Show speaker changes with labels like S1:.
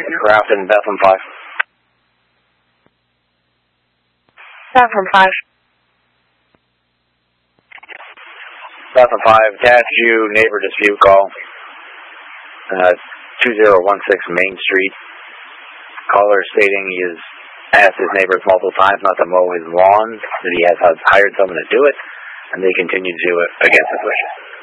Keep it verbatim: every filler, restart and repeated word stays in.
S1: Grafton, Bethlehem five.
S2: Bethlehem five.
S1: Bethlehem five, attached you, neighbor dispute call. Uh, two zero one six Main Street. Caller stating he has asked his neighbors multiple times not to mow his lawn, that he has hired someone to do it, and they continue to do it against his wishes.